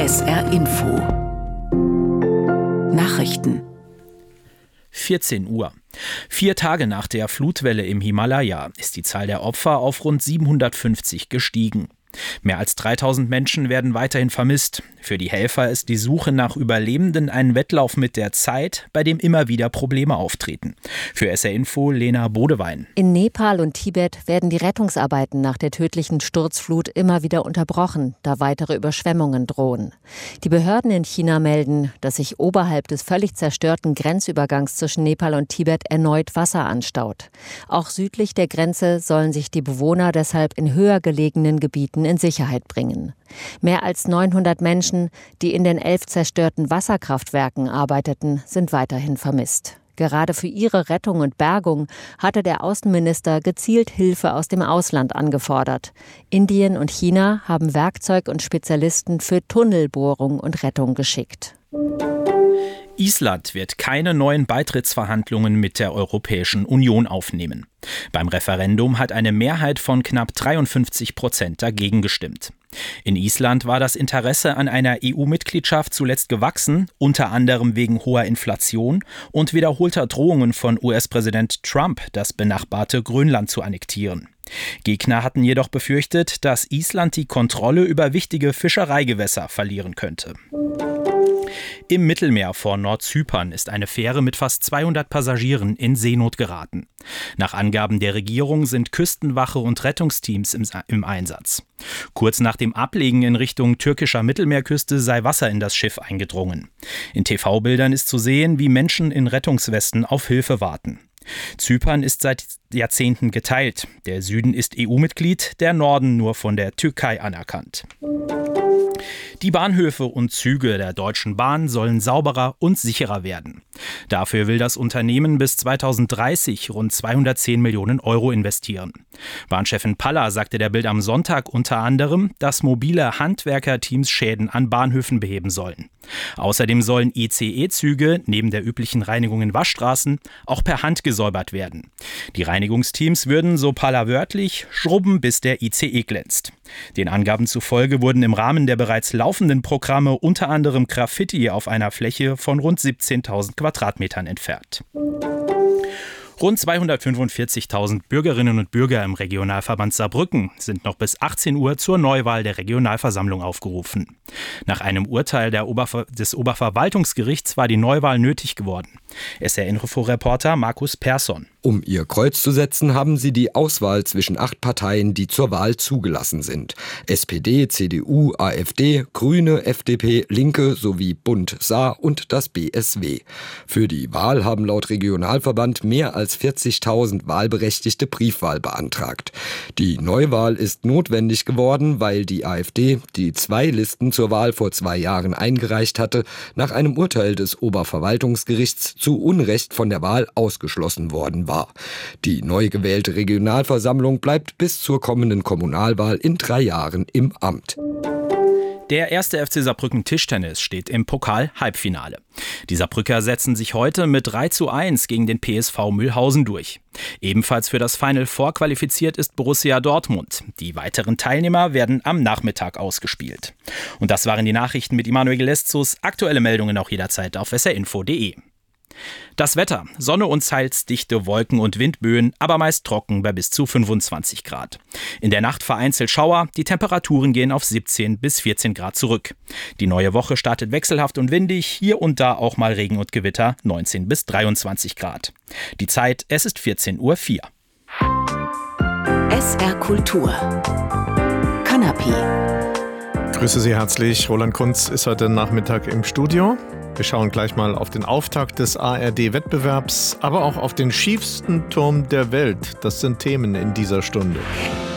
SR Info Nachrichten 14 Uhr. 4 Tage nach der Flutwelle im Himalaya ist die Zahl der Opfer auf rund 750 gestiegen. Mehr als 3000 Menschen werden weiterhin vermisst. Für die Helfer ist die Suche nach Überlebenden ein Wettlauf mit der Zeit, bei dem immer wieder Probleme auftreten. Für SR Info Lena Bodewein. In Nepal und Tibet werden die Rettungsarbeiten nach der tödlichen Sturzflut immer wieder unterbrochen, da weitere Überschwemmungen drohen. Die Behörden in China melden, dass sich oberhalb des völlig zerstörten Grenzübergangs zwischen Nepal und Tibet erneut Wasser anstaut. Auch südlich der Grenze sollen sich die Bewohner deshalb in höher gelegenen Gebieten in Sicherheit bringen. Mehr als 900 Menschen, die in den 11 zerstörten Wasserkraftwerken arbeiteten, sind weiterhin vermisst. Gerade für ihre Rettung und Bergung hatte der Außenminister gezielt Hilfe aus dem Ausland angefordert. Indien und China haben Werkzeug und Spezialisten für Tunnelbohrung und Rettung geschickt. Island wird keine neuen Beitrittsverhandlungen mit der Europäischen Union aufnehmen. Beim Referendum hat eine Mehrheit von knapp 53% dagegen gestimmt. In Island war das Interesse an einer EU-Mitgliedschaft zuletzt gewachsen, unter anderem wegen hoher Inflation und wiederholter Drohungen von US-Präsident Trump, das benachbarte Grönland zu annektieren. Gegner hatten jedoch befürchtet, dass Island die Kontrolle über wichtige Fischereigewässer verlieren könnte. Im Mittelmeer vor Nordzypern ist eine Fähre mit fast 200 Passagieren in Seenot geraten. Nach Angaben der Regierung sind Küstenwache und Rettungsteams im Einsatz. Kurz nach dem Ablegen in Richtung türkischer Mittelmeerküste sei Wasser in das Schiff eingedrungen. In TV-Bildern ist zu sehen, wie Menschen in Rettungswesten auf Hilfe warten. Zypern ist seit Jahrzehnten geteilt. Der Süden ist EU-Mitglied, der Norden nur von der Türkei anerkannt. Die Bahnhöfe und Züge der Deutschen Bahn sollen sauberer und sicherer werden. Dafür will das Unternehmen bis 2030 rund 210 Millionen Euro investieren. Bahnchefin Paller sagte der Bild am Sonntag unter anderem, dass mobile Handwerkerteams Schäden an Bahnhöfen beheben sollen. Außerdem sollen ICE-Züge neben der üblichen Reinigung in Waschstraßen auch per Hand gesäubert werden. Die Reinigungsteams würden, so Paller wörtlich, schrubben, bis der ICE glänzt. Den Angaben zufolge wurden im Rahmen der bereits laufenden Programme unter anderem Graffiti auf einer Fläche von rund 17.000 Quadratmetern entfernt. Rund 245.000 Bürgerinnen und Bürger im Regionalverband Saarbrücken sind noch bis 18 Uhr zur Neuwahl der Regionalversammlung aufgerufen. Nach einem Urteil des Oberverwaltungsgerichts war die Neuwahl nötig geworden. SR-Info-Reporter Markus Persson. Um ihr Kreuz zu setzen, haben sie die Auswahl zwischen 8 Parteien, die zur Wahl zugelassen sind. SPD, CDU, AfD, Grüne, FDP, Linke sowie Bund Saar und das BSW. Für die Wahl haben laut Regionalverband mehr als 40.000 Wahlberechtigte Briefwahl beantragt. Die Neuwahl ist notwendig geworden, weil die AfD, die 2 Listen zur Wahl vor 2 Jahren eingereicht hatte, nach einem Urteil des Oberverwaltungsgerichts zu Unrecht von der Wahl ausgeschlossen worden war. Die neu gewählte Regionalversammlung bleibt bis zur kommenden Kommunalwahl in 3 Jahren im Amt. Der 1. FC Saarbrücken Tischtennis steht im Pokal-Halbfinale. Die Saarbrücker setzen sich heute mit 3:1 gegen den PSV Mühlhausen durch. Ebenfalls für das Final Four qualifiziert ist Borussia Dortmund. Die weiteren Teilnehmer werden am Nachmittag ausgespielt. Und das waren die Nachrichten mit Immanuel Geleszus. Aktuelle Meldungen auch jederzeit auf srinfo.de. Das Wetter: Sonne und salzdichte Wolken- und Windböen, aber meist trocken bei bis zu 25 Grad. In der Nacht vereinzelt Schauer, die Temperaturen gehen auf 17 bis 14 Grad zurück. Die neue Woche startet wechselhaft und windig, hier und da auch mal Regen und Gewitter, 19 bis 23 Grad. Die Zeit, es ist 14:04 Uhr. SR Kultur Kanapé. Grüße Sie herzlich. Roland Kunz ist heute Nachmittag im Studio. Wir schauen gleich mal auf den Auftakt des ARD-Wettbewerbs, aber auch auf den schiefsten Turm der Welt. Das sind Themen in dieser Stunde.